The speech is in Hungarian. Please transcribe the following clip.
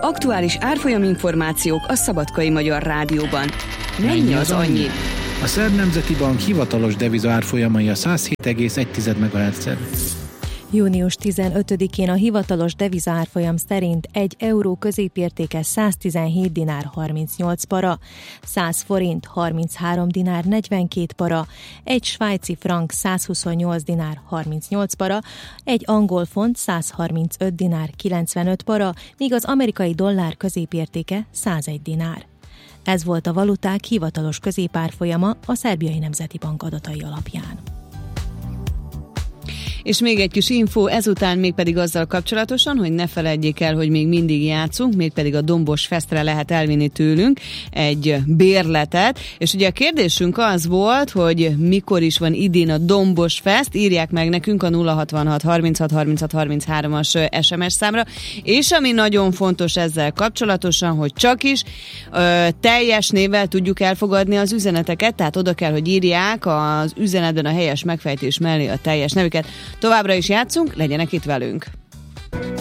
Aktuális árfolyaminformációk a Szabadkai Magyar Rádióban. Mennyi az annyi? A Szerb Nemzeti Bank hivatalos deviza árfolyamai a 107,1 MHz-en. Június 15-én a hivatalos devizaárfolyam szerint 1 euró középértéke 117 dinár 38 para, 100 forint 33 dinár 42 para, 1 svájci frank 128 dinár 38 para, 1 angol font 135 dinár 95 para, míg az amerikai dollár középértéke 101 dinár. Ez volt a valuták hivatalos középárfolyama a Szerbiai Nemzeti Bank adatai alapján. És még egy kis info, ezután mégpedig azzal kapcsolatosan, hogy ne feledjék el, hogy még mindig játszunk, mégpedig a Dombos Festre lehet elvinni tőlünk egy bérletet, és ugye a kérdésünk az volt, hogy mikor is van idén a Dombos Fest, írják meg nekünk a 066 36 36 33-as SMS számra, és ami nagyon fontos ezzel kapcsolatosan, hogy csak is teljes névvel tudjuk elfogadni az üzeneteket, tehát oda kell, hogy írják az üzenetben a helyes megfejtés mellé a teljes nevüket. Továbbra is játszunk, legyenek itt velünk!